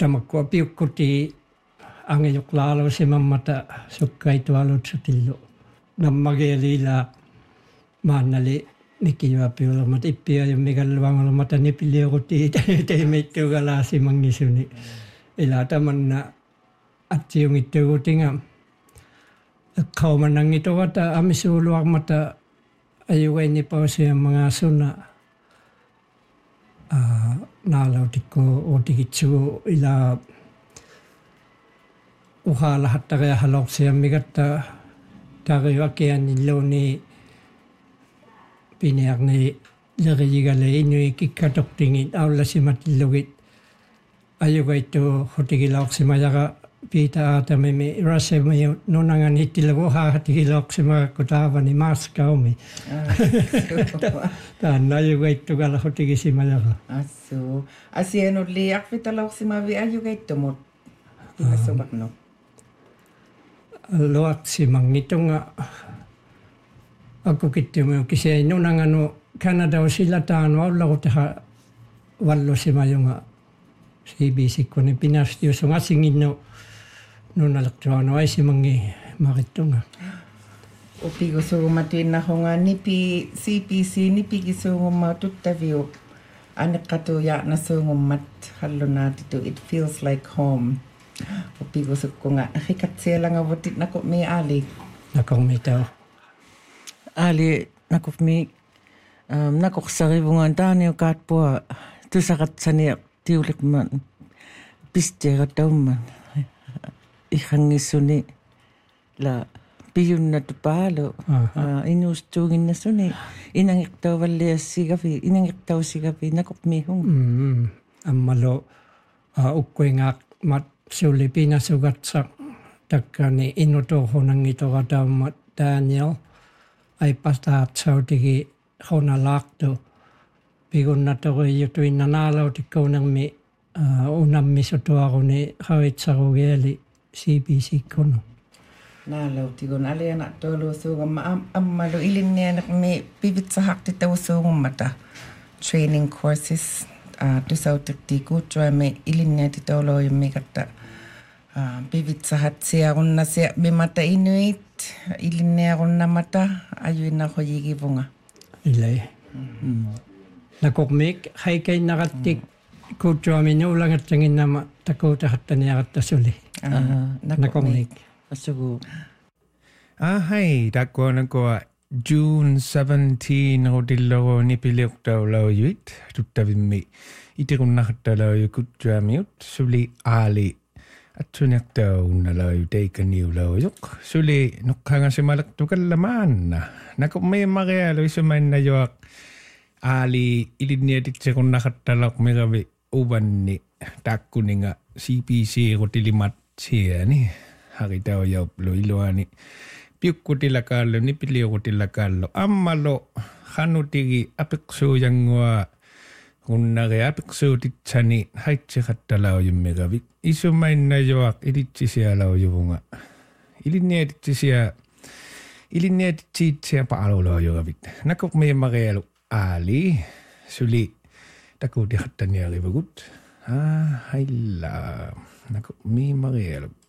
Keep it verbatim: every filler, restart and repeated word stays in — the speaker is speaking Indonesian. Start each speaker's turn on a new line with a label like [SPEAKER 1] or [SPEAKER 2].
[SPEAKER 1] tamakko piukkuti angejukla simammata sukkaitu alutsutillu nammageelila maannali nikijuapiulamat ippia yummikalluangulmata nipiliukuti teimeittugalasi mangisuni ila tamanna atsiungittugutinga kaumanangitowata amisuuluarmata ayugaini pausia mga suna uh, naalautikko otikitsu ila uhalahattarea haloksia migatta tariwakian illoni piniakni leriyigale inui kikkatoktingit aulasimatillugit ayugaittu hotikilaoksimajaga Pita atamimi rasemi nunangan hitilagu hahatikilaoksimaga taavani maaskaumi. Tanna ayugaittu kala hotikisimajaga.
[SPEAKER 2] Asu. Asienut liak vitalaoksimavi ayugaittumut. Tilasubakno.
[SPEAKER 1] Luaksimang nitunga aku kittimu kisei nunanganu Kanada usilataan waulagutaha wallusimayunga C B C kone pinastius ngasinginno nunalaktuano aisimangi makitunga.
[SPEAKER 2] Upigo sugumatuin na honga nipi C P C nipi gisuguma tuttaviu anekatu ya na sugumat hallunatitu it feels like home. Upigo sukunga hikatsela nga votit nako mi ali.
[SPEAKER 1] Nako mi tao.
[SPEAKER 3] Ali nako mi um, nako saribungan tani katpua tusakatsani tiulikman pistera tauman ihangisuni la piyunna tupalo uh, inustungin na suni inangiktaw valliassigapi inangiktaw-sigapi nakupmihung
[SPEAKER 1] mm ammalo uh, ukkuingak mat sulipina sugatsak takkani inutohonan itogataumat Daniel ai pastaatsautiki honalakto pigunnatori jutuinna naalautikkounarmi uh, unammi sotuaruni hawitsarugeeli C B C kono.
[SPEAKER 2] Naalautikon aliana tolu sugama ammalu ilinnianakmi pivitsahakti tausugummata training courses uh, tusautikti kuutsuami ilinniati toloyummikatta uh, pivitsahatsiarunnasia bimata inuit ilinniarunnamata ayuina hoyigivunga.
[SPEAKER 1] Ilai. Mm. Nakokmik haikay nakatik kuutsuami nuulangatsangin nama takuutahattaniaratta suli. Nakokmik.
[SPEAKER 3] Asugu.
[SPEAKER 4] Ah hai takkuana ko June seventeenth hodillogo nipiliuqtaulau yuit tuttavimmi itirunnartalau kuutsuamiut suli aali atsunertaunnalau teikaniulaujuk suli nuqqangasimalatukallamaanna nakokmiimarialu isumainnajuaq aali ilinniatitserunnaqattalaq miravi uvanni takkuninga C P C rutilimat siani haritau yauplu iluani piukkutilakaallu nipiliurutilakaallu ammalo hanutigi apiqsuujangua runnari apiqsuutitsani haitseqattalaujummiravik isumainnajuaq ilitsisialaujuvunga ilinniatitsisia ilinniatitsiitsia paalulaujuvik nakokmiimarialu aali suli takuutihattaniarivagut ah hailla nakokmiimarialu